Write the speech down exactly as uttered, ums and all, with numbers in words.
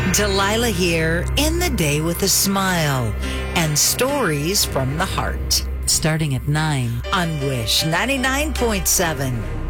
Delilah here in the day with a smile and stories from the heart. Starting at nine on Wish ninety-nine point seven.